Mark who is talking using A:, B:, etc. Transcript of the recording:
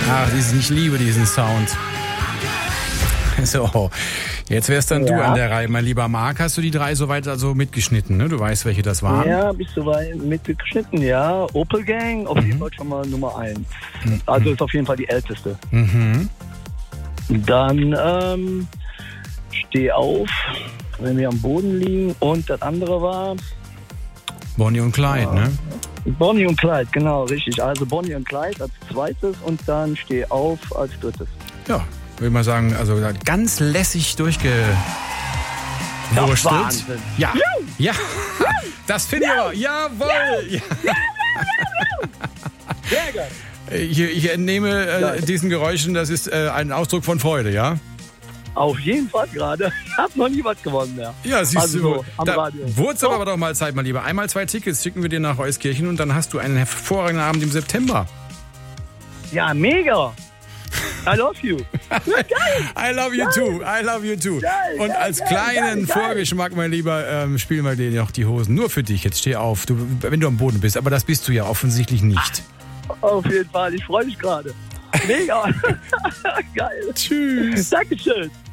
A: Ach, ich liebe diesen Sound. So, jetzt wärst dann du an der Reihe, mein lieber Marc. Hast du die 3 soweit also mitgeschnitten, ne? Du weißt, welche das waren?
B: Ja, hab ich soweit mitgeschnitten, ja. Opel Gang, auf jeden Fall schon mal Nummer 1. Also ist auf jeden Fall die älteste. Dann Steh auf, wenn wir am Boden liegen. Und das andere war...
A: Bonnie und Clyde, ne?
B: Bonnie und Clyde, genau, richtig. Also Bonnie und Clyde als zweites und dann Steh auf als drittes.
A: Ja, würde ich mal sagen, also ganz lässig durchgewurstelt. Ja, ja, das finde ich aber. Jawohl! Ja.
B: Sehr geil.
A: Ich entnehme diesen Geräuschen, das ist ein Ausdruck von Freude, ja?
B: Auf jeden Fall gerade. Ich habe noch nie was gewonnen mehr.
A: Ja, siehst
B: also
A: du.
B: So, am
A: da
B: Radio.
A: wurde es aber doch mal Zeit, mein Lieber. Einmal 2 Tickets schicken wir dir nach Euskirchen und dann hast du einen hervorragenden Abend im September.
B: Ja, mega. I love you.
A: I love you too. I love you too.
B: Geil,
A: und als kleinen Vorgeschmack, mein Lieber, spielen wir dir noch die Hosen. Nur für dich. Jetzt steh auf, wenn du am Boden bist. Aber das bist du ja offensichtlich nicht.
B: Auf jeden Fall. Ich freue mich gerade. Mega. Geil.
A: Tschüss.
B: Dankeschön.